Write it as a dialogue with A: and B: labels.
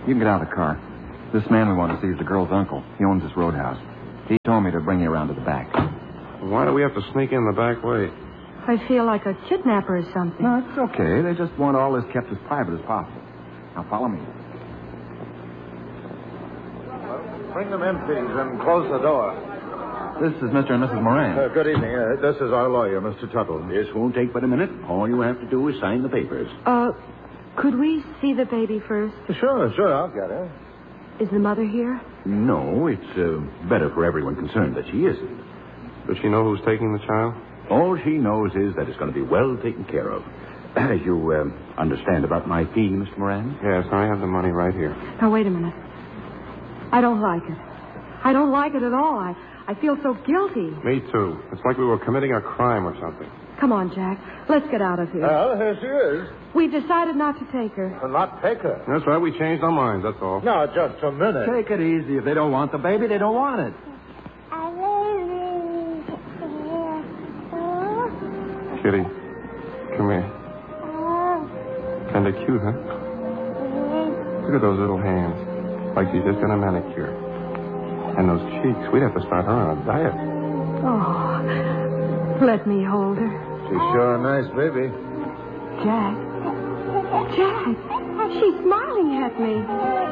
A: You can get out of the car. This man we want to see is the girl's uncle. He owns this roadhouse. He told me to bring you around to the back.
B: Why do we have to sneak in the back way?
C: I feel like a kidnapper or something.
A: No, it's okay. They just want all this kept as private as possible. Now, follow me.
D: Bring them empties and close the door.
A: This is Mr. and Mrs. Moran.
D: Good evening. This is our lawyer, Mr. Tuttle.
E: This won't take but a minute. All you have to do is sign the papers.
C: Could we see the baby first?
D: Sure, I'll get her.
C: Is the mother here?
E: No, it's better for everyone concerned that she isn't.
B: Does she know who's taking the child?
E: All she knows is that it's going to be well taken care of. You understand about my fee, Mr. Moran?
B: Yes, I have the money right here.
C: Now, wait a minute. I don't like it. I don't like it at all. I feel so guilty.
B: Me too. It's like we were committing a crime or something.
C: Come on, Jack. Let's get out of here.
D: Well, here she is.
C: We decided not to take her.
D: Not take her.
B: That's right. We changed our minds, that's all.
D: No, just a minute.
A: Take it easy. If they don't want the baby, they don't want it.
B: Kitty, come here. Kind of cute, huh? Look at those little hands. Like she's just got a manicure. And those cheeks. We'd have to start her on a diet.
C: Oh, let me hold her.
D: She's sure a nice baby.
C: Jack. Jack, she's smiling at me.